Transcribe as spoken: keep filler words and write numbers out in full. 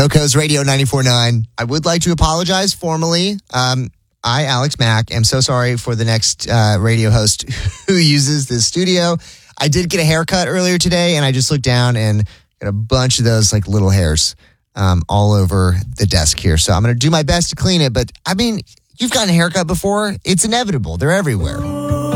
Coco's Radio ninety-four point nine. I would like to apologize formally. Um, I, Alex Mack, am so sorry for the next uh, radio host who uses this studio. I did get a haircut earlier today, and I just looked down and got a bunch of those like little hairs um, all over the desk here. So I'm going to do my best to clean it. But, I mean, you've gotten a haircut before. It's inevitable. They're everywhere.